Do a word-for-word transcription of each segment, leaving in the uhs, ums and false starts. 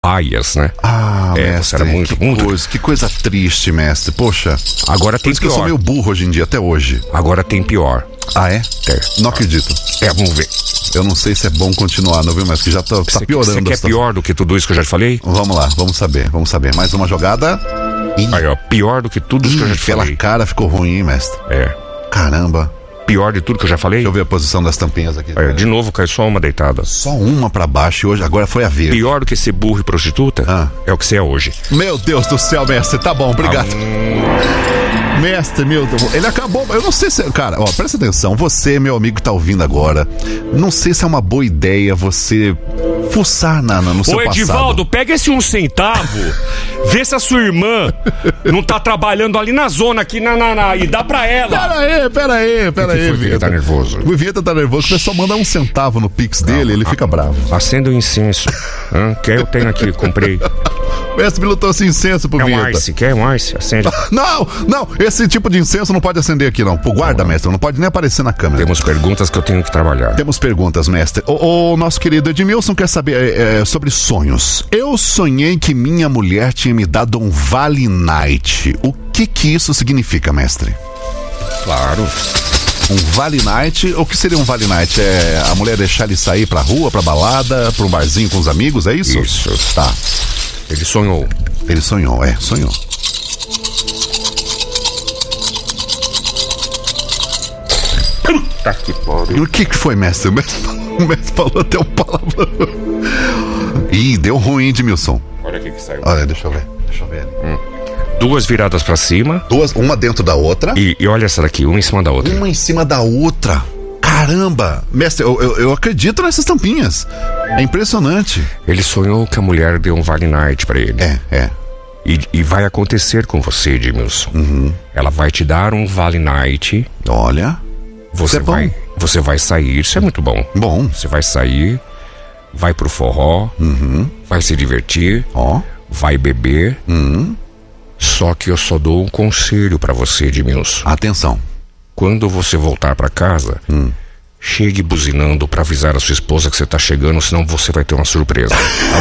Aias, né? Ah, é, mestre, era muito, que, muito... Coisa, que coisa triste, mestre. Poxa, agora por tem isso que pior. eu sou meio burro hoje em dia, até hoje. Agora tem pior. Ah, é? É. Não acredito. É, vamos ver. Eu não sei se é bom continuar, não viu? Mas que já tá, tá piorando. Você quer pior do que tudo isso que eu já te falei? Vamos lá, vamos saber, vamos saber. Mais uma jogada. Ih. Aí, ó, pior do que tudo isso Ih, que eu já te pela falei. cara ficou ruim, hein, mestre? É. Caramba. Pior de tudo que eu já falei? Deixa eu ver a posição das tampinhas aqui. É, de novo caiu só uma deitada. Só uma pra baixo e hoje, agora foi a verde. Pior do que ser burro e prostituta Ah. é o que você é hoje. Meu Deus do céu, mestre, tá bom, obrigado. Ah, mestre Milton, ele acabou, eu não sei se, cara, ó, presta atenção, você, meu amigo que tá ouvindo agora, não sei se é uma boa ideia você fuçar na, na, no seu Ô, Edivaldo, passado. pega esse um centavo, vê se a sua irmã não tá trabalhando ali na zona, aqui na, na, na e dá pra ela. Pera aí, pera aí, pera aí, Vieta. Tá nervoso. O Vieta tá nervoso, o pessoal manda um centavo no Pix dele, não, ele fica bravo. Acenda o incenso, hã? Que eu tenho aqui, comprei. Mestre Milton, esse incenso pro é Vieta. um ice, quer um ice? Acende. Não, não, esse tipo de incenso não pode acender aqui não. Pô, guarda, mestre, não pode nem aparecer na câmera. Temos perguntas que eu tenho que trabalhar. Temos perguntas, mestre. O, o nosso querido Edmilson quer saber é, é, sobre sonhos. Eu sonhei que minha mulher tinha me dado um Vale Night. O que que isso significa, mestre? Claro. Um Vale Night, o que seria um Vale Night? É a mulher deixar ele sair pra rua, pra balada, pra um barzinho com os amigos, é isso? Isso. Tá. Ele sonhou. Ele sonhou, é, sonhou. Tá que pariu. O que que foi, mestre? O mestre, o mestre falou até um palavrão. Ih, deu ruim, Edmilson. Olha o que que saiu. Olha, deixa eu ver, deixa eu ver. Hum. Duas viradas pra cima. Duas, uma dentro da outra. E, e olha essa daqui, uma em cima da outra. Uma em cima da outra. Caramba! Mestre, eu, eu, eu acredito nessas tampinhas. É impressionante. Ele sonhou que a mulher deu um Vale Night pra ele. É, é. E, e vai acontecer com você, Edmilson. Uhum. Ela vai te dar um Vale Night. Olha. Você Isso é bom. vai, você vai sair, isso é muito bom. Bom. Você vai sair, vai pro forró, Uhum. vai se divertir, Ó. vai beber. Uhum. Só que eu só dou um conselho pra você, Edmilson. Atenção. Quando você voltar pra casa, Hum. chegue buzinando pra avisar a sua esposa que você tá chegando, senão você vai ter uma surpresa.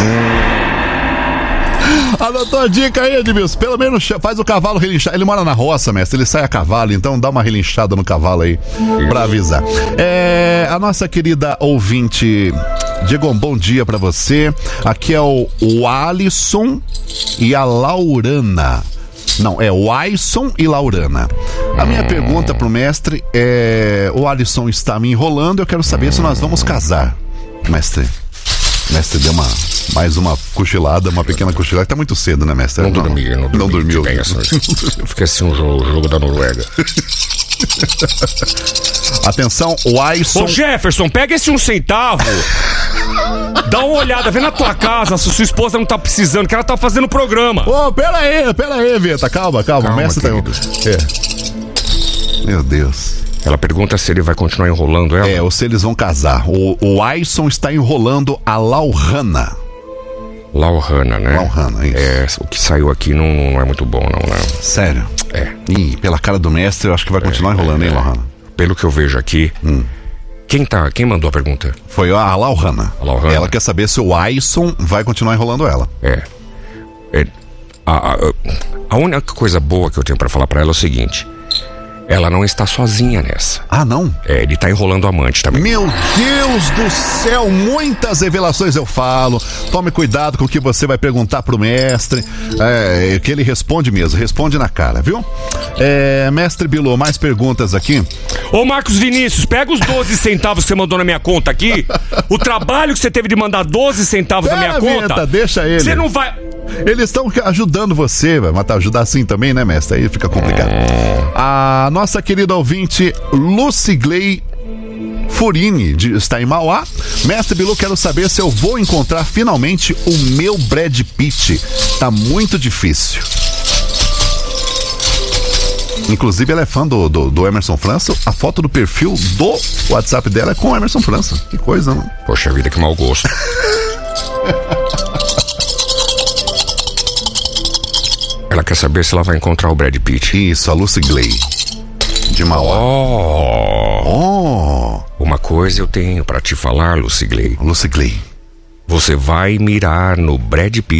Anotou a dica aí, Edmilson. Pelo menos faz o cavalo relinchar. Ele mora na roça, mestre. Ele sai a cavalo, então dá uma relinchada no cavalo aí pra avisar. É, a nossa querida ouvinte, Diego, um bom dia pra você. Aqui é o, o Alisson e a Laurana. Não, é o Aisson e Laurana. A minha pergunta pro mestre é: o Alisson está me enrolando, eu quero saber se nós vamos casar. Mestre, mestre deu uma, mais uma cochilada, uma pequena cochilada. Tá muito cedo, né, mestre? Não, não dormi, não dormi. Não dormiu. Bem, assim, eu fiquei assim um jogo, jogo da Noruega. Atenção, o Aisson. Ô Jefferson, pega esse um centavo. Dá uma olhada, vê na tua casa se sua esposa não tá precisando, que ela tá fazendo programa. Ô, oh, pera aí, pera aí, Vieta. Calma, calma. Calma, o mestre querido. tá. É. Meu Deus. Ela pergunta se ele vai continuar enrolando ela. É, ou se eles vão casar. O, o Aisson está enrolando a Laurana. Laurana, né? Laurana, isso. É, o que saiu aqui não, não é muito bom, não, né? Sério? É. Ih, pela cara do mestre, eu acho que vai continuar É, enrolando, é, hein, é. Laurana? Pelo que eu vejo aqui, Hum. quem tá, quem mandou a pergunta? Foi a Laurana. A Laurana. Ela quer saber se o Aisson vai continuar enrolando ela. É. É, a, a, a única coisa boa que eu tenho pra falar pra ela é o seguinte: ela não está sozinha nessa. Ah, não? É, ele tá enrolando a amante também. Meu Deus do céu, muitas revelações eu falo. Tome cuidado com o que você vai perguntar pro mestre. É, que ele responde mesmo, responde na cara, viu? É, mestre Bilô, mais perguntas aqui. Ô Marcos Vinícius, pega os doze centavos que você mandou na minha conta aqui. O trabalho que você teve de mandar doze centavos Pera, na minha Vieta, conta. deixa ele. Você não vai. Eles estão ajudando você, mas tá ajudar assim também, né, mestre? Aí fica complicado. A nossa querida ouvinte Lucigley Furini de, está em Mauá. Mestre Bilu, quero saber se eu vou encontrar finalmente o meu Brad Pitt. Tá muito difícil. Inclusive, ela é fã do, do, do Emerson França. A foto do perfil do WhatsApp dela é com o Emerson França. Que coisa, não? Poxa vida, que mau gosto. Ela quer saber se ela vai encontrar o Brad Pitt. Isso, a Lucy Gley de Mauá. Oh, Oh, uma coisa eu tenho pra te falar, Lucy Gley. Lucy Gley. você vai mirar no Brad Pitt